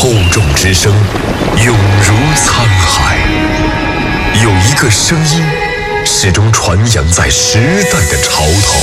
厚重之声，永如沧海。有一个声音，始终传扬在时代的潮头。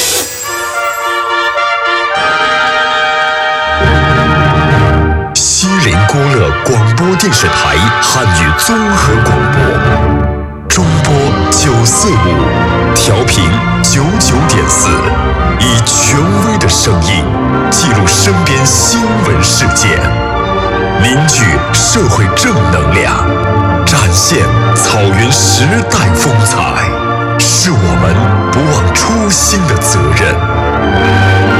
西林郭勒广播电视台汉语综合广播，中波945，调频99.4，以权威的声音记录身边新闻事件，凝聚社会正能量，展现草原时代风采，是我们不忘初心的责任。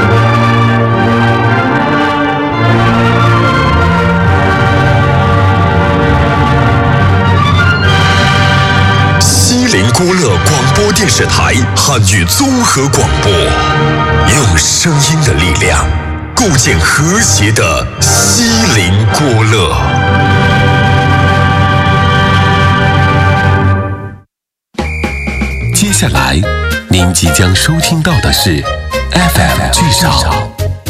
西林郭勒广播电视台汉语综合广播，用声音的力量构建和谐的西林郭勒。 接下来您即将收听到的是 FM 剧少。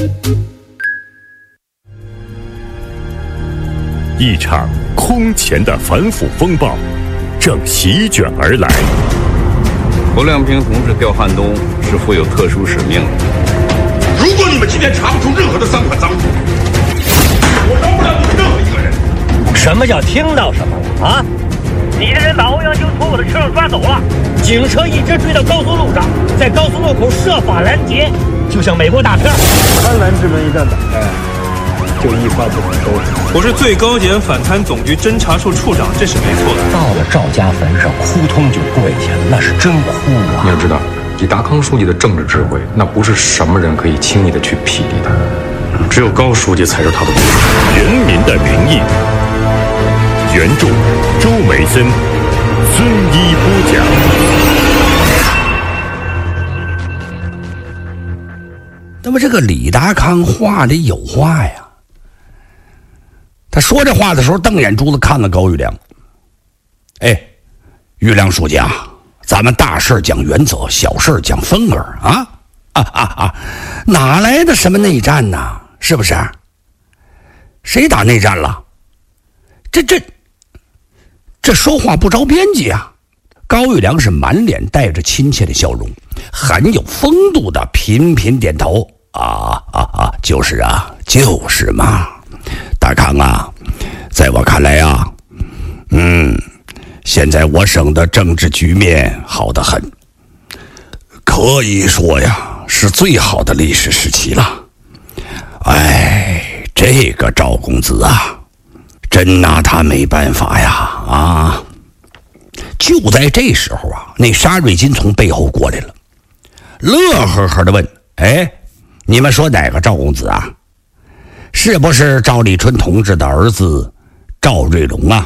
一场空前的反腐风暴正席卷而来。 侯亮平同志调汉东是负有特殊使命的。 如果你们今天查不出任何的赃款赃物，我饶不了你们任何一个人。 什么叫听到什么了啊？你的人把欧阳修从我的车上抓走了，警车一直追到高速路上，在高速路口设法拦截，就像美国大片。 贪婪之门一旦打开，就一发不可收拾。 我是最高检反贪总局侦查处处长，这是没错的。 到了赵家坟上，扑通就跪下，那是真哭啊！ 你要知道，李达康书记的政治智慧，那不是什么人可以轻易的去匹敌的，只有高书记才是他的对手。 人民的名义，原著周梅森、孙一播讲。 那么这个李达康话里有话呀。他说这话的时候，瞪眼珠子看了高玉良。哎，玉良书记啊，咱们大事讲原则，小事讲风格啊！哪来的什么内战呢？是不是？谁打内战了？这说话不着边际啊！高玉良是满脸带着亲切的笑容，很有风度的频频点头。就是啊，就是嘛。大康啊，在我看来啊，现在我省的政治局面好得很，可以说呀，是最好的历史时期了。哎，这个赵公子啊，真拿他没办法呀啊！就在这时候啊，那沙瑞金从背后过来了，乐呵呵地问：“哎，你们说哪个赵公子啊？是不是赵立春同志的儿子赵瑞龙啊？”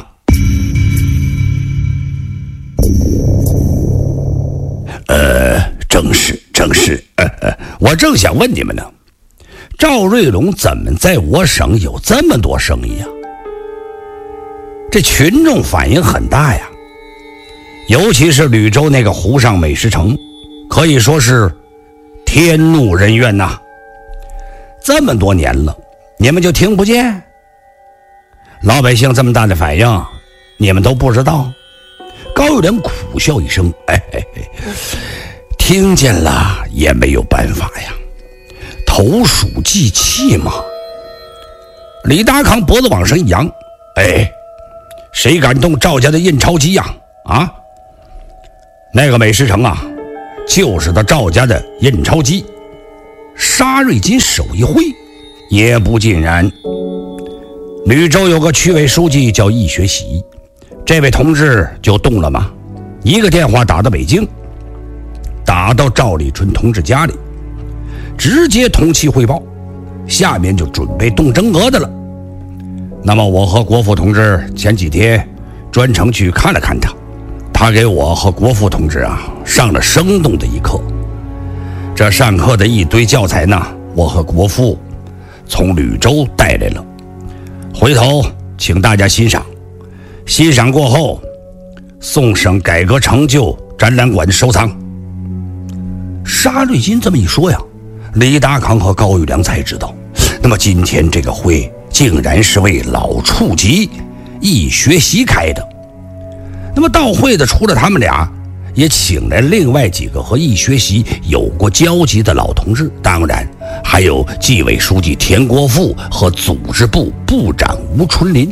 正是。我正想问你们呢，赵瑞龙怎么在我省有这么多生意啊？这群众反应很大呀，尤其是吕州那个湖上美食城，可以说是天怒人怨呐。这么多年了，你们就听不见？老百姓这么大的反应，你们都不知道？高玉良苦笑一声，听见了也没有办法呀，投鼠忌器嘛。李达康脖子往上一扬，谁敢动赵家的印钞机呀？啊，那个美食城啊，就是他赵家的印钞机。沙瑞金手一挥，也不尽然。吕州有个区委书记叫易学习，这位同志就动了嘛，一个电话打到北京，打到赵立春同志家里，直接同其汇报，下面就准备动真格的了。那么我和国父同志前几天专程去看了看他给我和国父同志啊上了生动的一课。这上课的一堆教材呢，我和国父从吕州带来了，回头请大家欣赏，欣赏过后送省改革成就展览馆收藏。沙瑞金这么一说呀，李达康和高玉良才知道，那么今天这个会竟然是为老处级易学习开的。那么到会的除了他们俩，也请来另外几个和易学习有过交集的老同志，当然还有纪委书记田国富和组织部部长吴春林。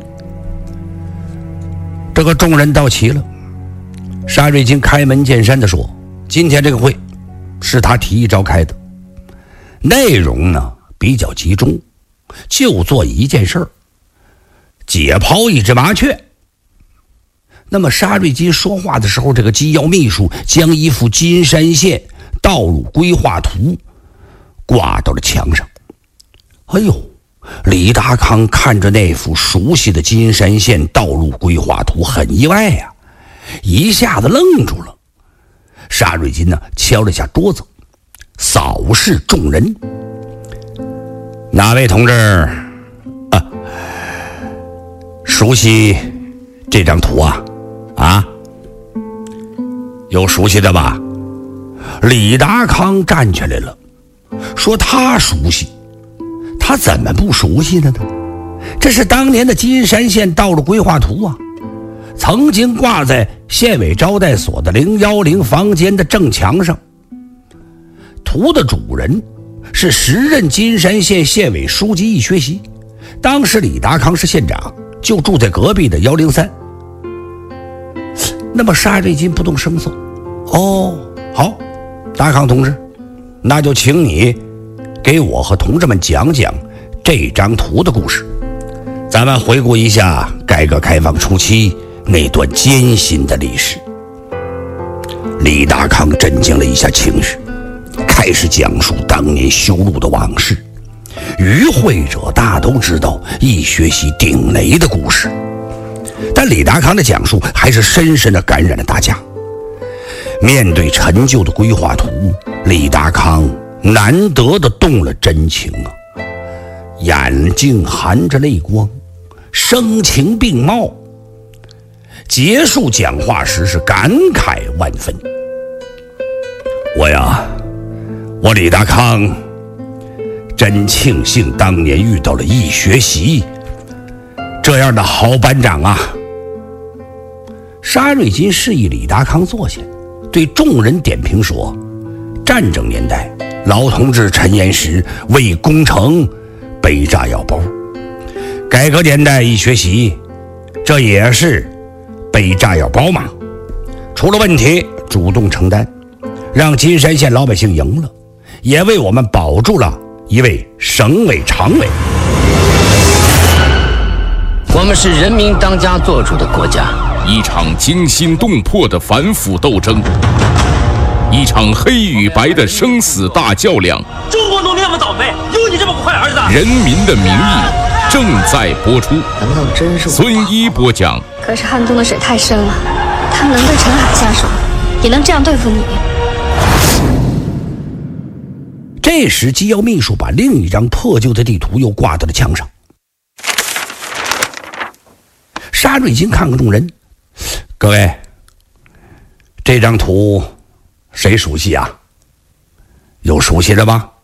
这个众人到齐了，沙瑞金开门见山地说，今天这个会是他提议召开的，内容呢比较集中，就做一件事儿，解剖一只麻雀。那么沙瑞金说话的时候，这个机要秘书将一幅金山县道路规划图挂到了墙上。哎呦，李达康看着那幅熟悉的金山县道路规划图很意外呀，一下子愣住了。沙瑞金呢敲了下桌子，扫视众人，哪位同志熟悉这张图啊？有熟悉的吧？李达康站起来了，说他熟悉，他怎么不熟悉了呢？这是当年的金山县道路规划图啊，曾经挂在县委招待所的010房间的正墙上。图的主人是时任金山县县委书记易学习，当时李达康是县长，就住在隔壁的103。那么沙瑞金不动声色，好，达康同志，那就请你给我和同志们讲讲这张图的故事。咱们回顾一下改革开放初期那段艰辛的历史。李达康镇静了一下情绪，开始讲述当年修路的往事。与会者大都知道易学习顶雷的故事，但李达康的讲述还是深深地感染了大家。面对陈旧的规划图，李达康难得地动了真情啊，眼睛含着泪光，声情并茂。结束讲话时是感慨万分。我李达康真庆幸当年遇到了易学习这样的好班长啊。沙瑞金示意李达康坐下，对众人点评说，战争年代老同志陈岩石为工程背炸药包，改革年代易学习这也是背炸药包嘛，出了问题主动承担，让金山县老百姓赢了，也为我们保住了一位省委常委。 我们是人民当家作主的国家， 一场惊心动魄的反腐斗争，一场黑与白的生死大较量。 中国农民那么倒霉，有你这么个坏儿子？ 人民的名义正在播出。 难道真是孙一播讲。 可是汉中的水太深了，他们能对陈海下手，也能这样对付你。 这时机要秘书把另一张破旧的地图又挂到了墙上。沙瑞金看看众人，各位，这张图谁熟悉啊？有熟悉的吗？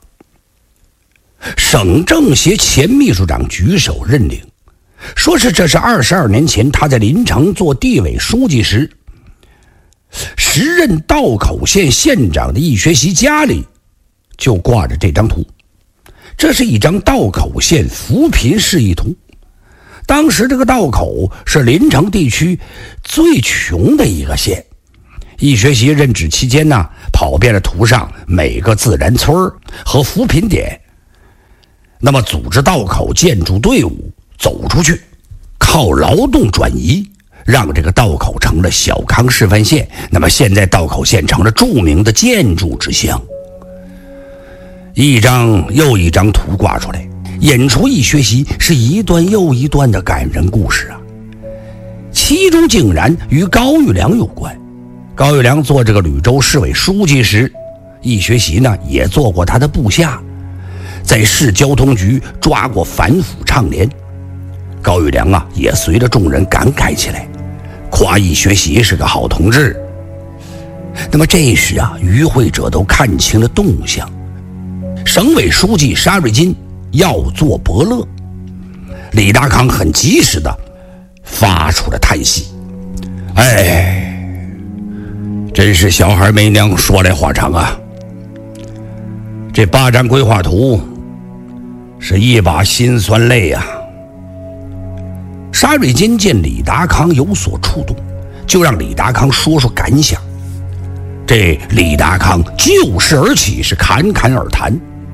省政协前秘书长举手认领，说是这是22年前他在临城做地委书记时，时任道口县县长的易学习家里就挂着这张图。这是一张道口县扶贫示意图。当时这个道口是临城地区最穷的一个县，易学习任职期间呢，跑遍了图上每个自然村和扶贫点，那么组织道口建筑队伍走出去，靠劳动转移，让这个道口成了小康示范县。那么现在道口县成了著名的建筑之乡。一张又一张图挂出来，引出易学习是一段又一段的感人故事啊，其中竟然与高育良有关。高育良做这个吕州市委书记时，易学习呢也做过他的部下，在市交通局抓过反腐倡廉。高育良啊也随着众人感慨起来，夸易学习是个好同志。那么这时啊，与会者都看清了动向，省委书记沙瑞金要做伯乐， 李达康很及时的发出了叹息：“哎，真是小孩没娘，说来话长啊。这8站规划图是一把辛酸泪啊。”沙瑞金见李达康有所触动，就让李达康说说感想。这李达康就事而起，是侃侃而谈。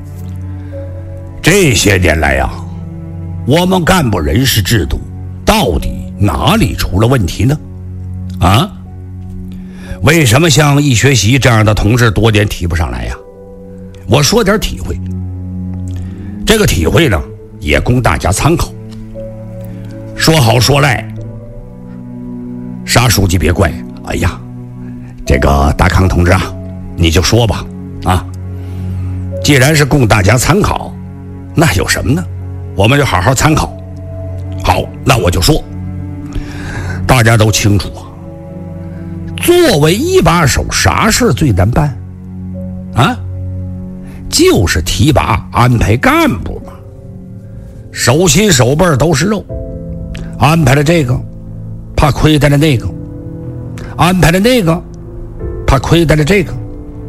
这些年来啊，我们干部人事制度到底哪里出了问题呢？啊？为什么像易学习这样的同志多年提不上来呀？我说点体会，这个体会呢，也供大家参考。说好说赖，沙书记别怪。哎呀，这个达康同志啊，你就说吧。啊，既然是供大家参考，那有什么呢？我们就好好参考。好，那我就说，大家都清楚啊，作为一把手，啥事最难办啊？就是提拔安排干部嘛，手心手背都是肉，安排了这个，怕亏待了那个；安排了那个，怕亏待了这个。